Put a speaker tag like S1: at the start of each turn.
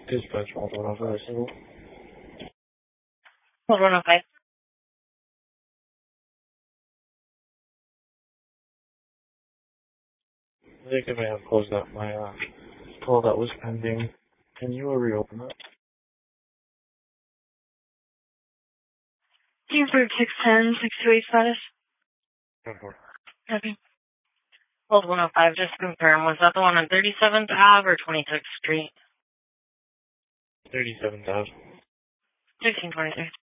S1: Dispatch, hold on for a single.
S2: Hold 105.
S1: I think I may have closed out my call that was pending. Can you reopen it?
S2: Team for 610, 628 status. Okay. Hold 105, just to confirm. Was that the one on 37th Ave or 26th Street?
S1: 37,000.
S2: 1623.